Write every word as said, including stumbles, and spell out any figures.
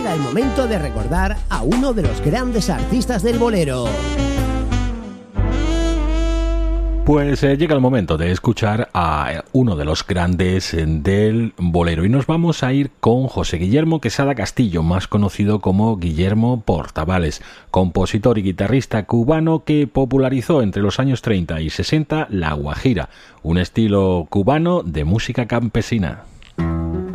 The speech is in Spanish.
llega el momento de recordar a uno de los grandes artistas del bolero. Pues eh, llega el momento de escuchar a uno de los grandes eh, del bolero y nos vamos a ir con José Guillermo Quesada Castillo, más conocido como Guillermo Portavales, compositor y guitarrista cubano que popularizó entre los años treinta y sesenta la guajira, un estilo cubano de música campesina.